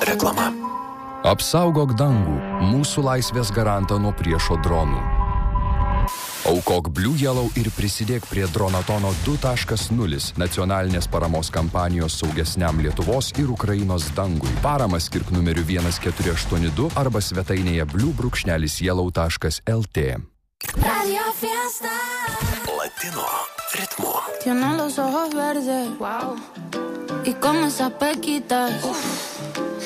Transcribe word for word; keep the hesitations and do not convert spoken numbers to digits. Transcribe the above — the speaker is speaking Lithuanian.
Reklama. Apsaugok dangų, mūsų laisvės garantą nuo priešo dronų. Aukok Blue Yellow ir prisidėk prie Dronatono du taškas nulis nacionalinės paramos kampanijos saugesniam Lietuvos ir Ukrainos dangui. Paramą skirk numeriu vienas keturi aštuoni du arba svetainėje blue brūkšnelis yellow taškas el t. Radio Fiesta. Latino ritmo. Tiene los ojos verdes, wow. Y con esas pequitas, uf.